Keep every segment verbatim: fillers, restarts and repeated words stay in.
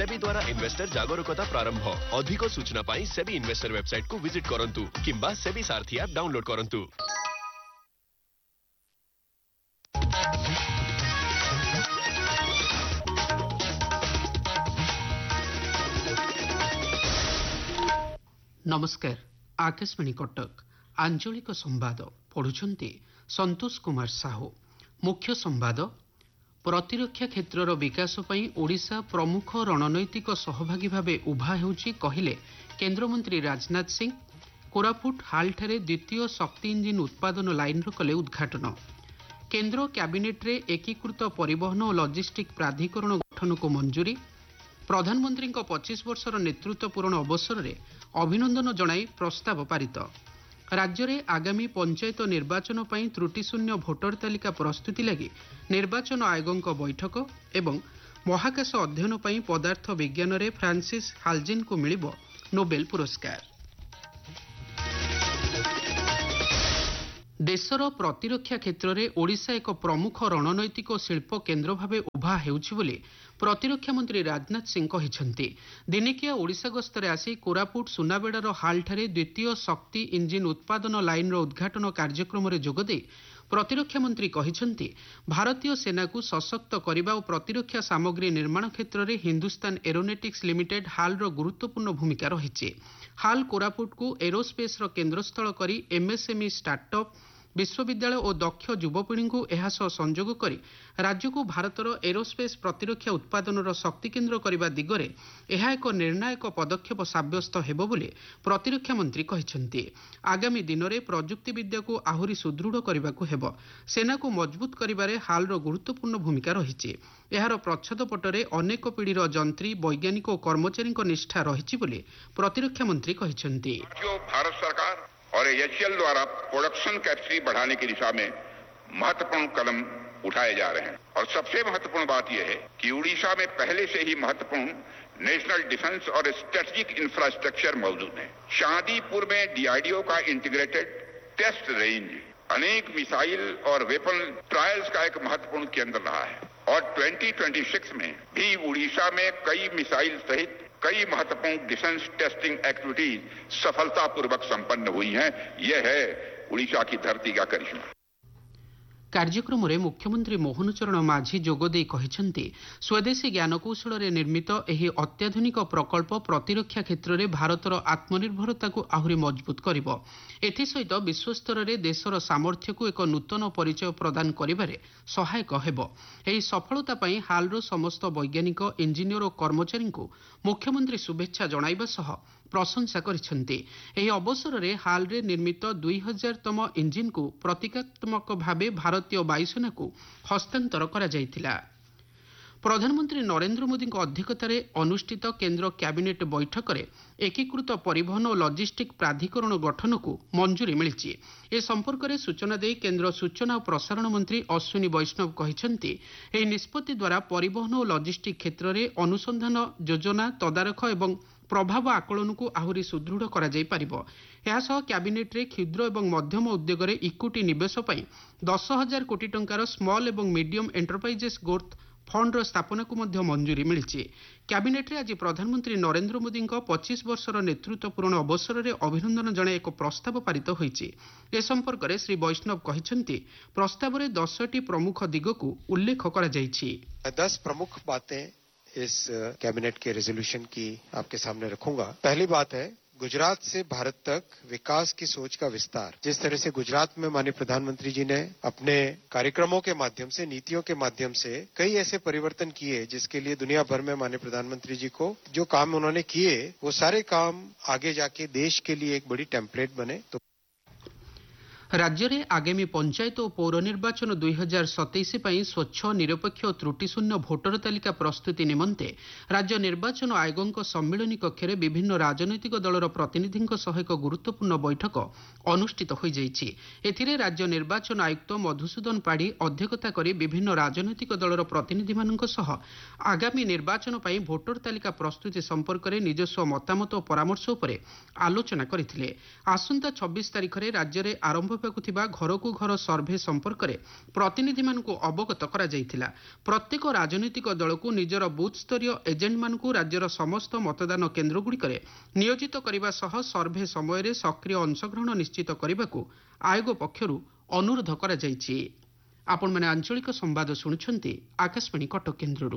सेबी द्वारा इन्वेस्टर जागरूकता प्रारंभ। अधिक सूचना पाई सेबी इन्वेस्टर वेबसाइट को विजिट करंतु किंबा सेबी सारथी ऐप डाउनलोड करंतु। नमस्कार। आकाशवाणी कटक आंचलिक संवाद पढ़ुछंती संतोष कुमार साहू। मुख्य संवाद प्रतिरक्षा क्षेत्रर विकास पई ओडिशा प्रमुख रणनैतिक सहभागी भावे उभा हेउची कहिले केंद्रमंत्री राजनाथ सिंह। कोरापुट हालठारे द्वितीय शक्ति इंजिन उत्पादन लाइन कले उद्घाटन। केंद्र कैबिनेट रे एकीकृत परिवहन और लॉजिस्टिक प्राधिकरण गठन को मंजूरी। प्रधानमंत्री पच्चीस वर्षर नेतृत्व पूरण अवसर में अभिनंदन जणाई प्रस्ताव पारित। राज्य में आगामी पंचायत निर्वाचन पर त्रुटिशून्य भोटर तालिका प्रस्तुति लगी निर्वाचन आयोग बैठक एवं महाकाश अध्ययन पर पदार्थ विज्ञान में फ्रांसिस हालजिन को मिलिबो नोबेल पुरस्कार। देशर प्रतिरक्षा क्षेत्र में ओडिशा एक प्रमुख रणनैतिक शिल्प केन्द्र भाव उभा हेउछि बोली प्रतिरक्षा मंत्री राजनाथ सिंह कहिसंती। दिनिकिया ओडिशा गस्तरे आसी कोरापुट सुनाबेड़ार हालठारे द्वितीय शक्ति इंजिन उत्पादन लाइन उद्घाटन कार्यक्रम में जोगदे प्रतिरक्षा मंत्री कहिसंती भारतीय सेना को सशक्त करने और प्रतिरक्षा सामग्री निर्माण क्षेत्र में हिंदुस्तान एरोनॉटिक्स लिमिटेड हाल गुरुत्वपूर्ण भूमिका रही। हाल कोरापुट को एरोस्पेस केन्द्रस्थल करी एमएसएमई स्टार्टअप विश्वविद्यालय और दक्ष युवपीढ़ी को यह संजोग कर राज्य को भारतर एरोस्पेस प्रतिरक्षा उत्पादन शक्ति केन्द्र करने दिगरे यह एक निर्णायक पदक्षेप सब्यस्त हेबो बोली प्रतिरक्षा मंत्री कहिसंती। आगामी दिन में प्रजुक्ति विद्या को आहुरी सुदृढ़ करने को हेबो। सेना को मजबूत करिबारे हाल गुरुत्वपूर्ण भूमिका रही। यार प्रच्छदपटरे अनेक पीढ़ीर जंत्री वैज्ञानिक और कर्मचारी निष्ठा रही बोली प्रतिरक्षा मंत्री कहिसंती। भारत सरकार और एचएएल द्वारा प्रोडक्शन कैपेसिटी बढ़ाने की दिशा में महत्वपूर्ण कदम उठाए जा रहे हैं और सबसे महत्वपूर्ण बात यह है कि उड़ीसा में पहले से ही महत्वपूर्ण नेशनल डिफेंस और स्ट्रेटेजिक इंफ्रास्ट्रक्चर मौजूद है। शादीपुर में डीआरडीओ का इंटीग्रेटेड टेस्ट रेंज अनेक मिसाइल और वेपन ट्रायल्स का एक महत्वपूर्ण केंद्र रहा है और दो हज़ार छब्बीस में भी उड़ीसा में कई मिसाइल सहित कई महत्वपूर्ण डिफेंस टेस्टिंग एक्टिविटीज सफलतापूर्वक संपन्न हुई हैं। यह है उड़ीसा की धरती का करिश्मा। कार्यक्रम में मुख्यमंत्री मोहन चरण माझी जोगदे कहिसंती स्वदेशी ज्ञानकौशल निर्मित यह अत्याधुनिक प्रकल्प प्रतिरक्षा क्षेत्र में भारतर आत्मनिर्भरता को आहुरी मजबूत करिबो। एथिसहित विश्वस्तर में देशर सामर्थ्य को एक नूतन परिचय प्रदान करिबारे सहायक हेबो। एही सफलता पई हालरो समस्त वैज्ञानिक इंजीनियर और कर्मचारी को मुख्यमंत्री शुभेच्छा जणाइबा सह प्रशंसा करिसंती। एही अवसर में हाल रे निर्मित दुई हजार तम इंजिन को प्रतीकात्मक भावे भारतीय वायुसेना को हस्तांतर करा जायतिला। प्रधानमंत्री नरेंद्र मोदी अध्यक्षतार अनुष्ठित केंद्र कैबिनेट बैठक में एकीकृत परिवहन और लॉजिस्टिक प्राधिकरण गठन को मंजूरी मिली। ए संपर्क में सूचना दे केंद्र सूचना और प्रसारण मंत्री अश्विनी वैष्णव कहिसंती एही निष्पत्ति द्वारा परिवहन और लॉजिस्टिक क्षेत्र में अनुसंधान योजना तदारख एवं प्रभाव आकलन को आहुरी सुदृढ़ करा जाई परिबो। यह सह कैबिनेट रे क्षुद्र एवं मध्यम उद्योग रे इक्विटी निवेश पई दस हजार कोटी टंकार स्मॉल एवं मीडियम एंटरप्राइजेस ग्रोथ फंड स्थापना को मध्य मंजूरी मिली। कैबिनेट रे आज प्रधानमंत्री नरेंद्र मोदी पच्चीस वर्षर नेतृत्व पूर्ण अवसर में अभिनंदन जणाई एक प्रस्ताव पारित होईछि। ए संपर्क में श्री वैष्णव कहिसंती प्रस्ताव में दसटी प्रमुख दिग को उल्लेख करा जायछि। दस प्रमुख बातें इस कैबिनेट के रेजोल्यूशन की आपके सामने रखूंगा। पहली बात है गुजरात से भारत तक विकास की सोच का विस्तार। जिस तरह से गुजरात में माननीय प्रधानमंत्री जी ने अपने कार्यक्रमों के माध्यम से, नीतियों के माध्यम से कई ऐसे परिवर्तन किए जिसके लिए दुनिया भर में माननीय प्रधानमंत्री जी को जो काम उन्होंने किए वो सारे काम आगे जाके देश के लिए एक बड़ी टेम्पलेट बने। तो राज्य में आगामी पंचायत और पौर निर्वाचन दुई हजार सतैश स्वच्छ निरपेक्ष और त्रुटिशून्य भोटर तालिका प्रस्तुति निमंते राज्य निर्वाचन आयोग सम्मिलनी कक्ष में विभिन्न राजनैतिक दलर प्रतिनिधि सह एक गुरुत्वपूर्ण बैठक अनुष्ठित हो जाइछि। एथिरे राज्य निर्वाचन आयुक्त मधुसूदन पाढ़ी अध्यक्षता करी विभिन्न राजनैतिक दलर प्रतिनिधि मानक सह आगामी निर्वाचन पर भोटर तालिका प्रस्तुति संपर्क में निजस्व मतामत और परामर्श उपरे आलोचना करथिले। आसंता छब्बीस तारिख में राज्य में आरंभ ହେବାକୁ ଥିବା ଘରକୁ ଘର ସର୍ଭେ ସମ୍ପର୍କରେ ପ୍ରତିନିଧିମାନଙ୍କୁ ଅବଗତ କରାଯାଇଥିଲା। ପ୍ରତ୍ୟେକ ରାଜନୈତିକ ଦଳକୁ ନିଜର ବୁଥ୍ ସ୍ତରୀୟ ଏଜେଣ୍ଟମାନଙ୍କୁ ରାଜ୍ୟର ସମସ୍ତ ମତଦାନ କେନ୍ଦ୍ରଗୁଡ଼ିକରେ ନିୟୋଜିତ କରିବା ସହ ସର୍ଭେ ସମୟରେ ସକ୍ରିୟ ଅଂଶଗ୍ରହଣ ନିଶ୍ଚିତ କରିବାକୁ ଆୟୋଗ ପକ୍ଷରୁ ଅନୁରୋଧ କରାଯାଇଛି। ଆପଣମାନେ ଆଞ୍ଚଳିକ ସମ୍ବାଦ ଶୁଣୁଛନ୍ତି ଆକାଶବାଣୀ କଟକ କେନ୍ଦ୍ରରୁ।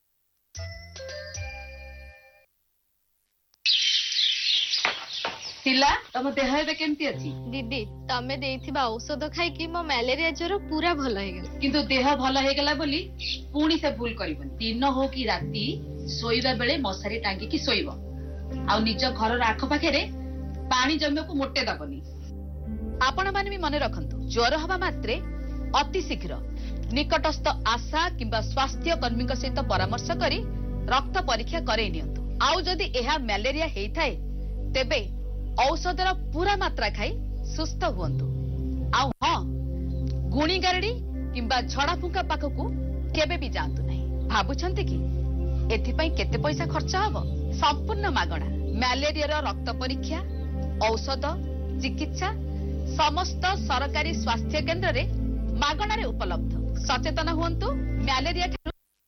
ଶିଲା, ତମ ଦେହ ଏବେ କେମିତି ଅଛି? ଦିଦି, ତମେ ଦେଇଥିବା ଔଷଧ ଖାଇକି ମୋ ମ୍ୟାଲେରିଆ ଜ୍ୱର ପୁରା ଭଲ ହେଇଗଲା। କିନ୍ତୁ ଦେହ ଭଲ ହେଇଗଲା ବୋଲି ପୁଣି ସେ ଭୁଲ କରିବନି। ଦିନ ହଉ କି ରାତି ଶୋଇବା ବେଳେ ମଶାରୀ ଟାଙ୍ଗିକି ଶୋଇବ। ଆଉ ନିଜ ଘରର ଆଖପାଖରେ ପାଣି ଜମିବାକୁ ମୋଟେ ଦବନି। ଆପଣ ମାନେ ବି ମନେ ରଖନ୍ତୁ, ଜ୍ୱର ହେବା ମାତ୍ରେ ଅତି ଶୀଘ୍ର ନିକଟସ୍ଥ ଆଶା କିମ୍ବା ସ୍ୱାସ୍ଥ୍ୟ କର୍ମୀଙ୍କ ସହିତ ପରାମର୍ଶ କରି ରକ୍ତ ପରୀକ୍ଷା କରାଇ ନିଅନ୍ତୁ। ଆଉ ଯଦି ଏହା ମ୍ୟାଲେରିଆ ହେଇଥାଏ ତେବେ ଔଷଧର ପୁରା ମାତ୍ରା ଖାଇ ସୁସ୍ଥ ହୁଅନ୍ତୁ। ଆଉ ହଁ, ଗୁଣି ଗାରେଡି କିମ୍ବା ଝଡା ଫୁଙ୍କା ପାଖକୁ କେବେ ବି ଯାଆନ୍ତୁ ନାହିଁ। ଭାବୁଛନ୍ତି କି ଏଥିପାଇଁ କେତେ ପଇସା ଖର୍ଚ୍ଚ ହବ? ସମ୍ପୂର୍ଣ୍ଣ ମାଗଣା। ମ୍ୟାଲେରିଆର ରକ୍ତ ପରୀକ୍ଷା, ଔଷଧ, ଚିକିତ୍ସା ସମସ୍ତ ସରକାରୀ ସ୍ୱାସ୍ଥ୍ୟ କେନ୍ଦ୍ରରେ ମାଗଣାରେ ଉପଲବ୍ଧ। ସଚେତନ ହୁଅନ୍ତୁ। ମ୍ୟାଲେରିଆ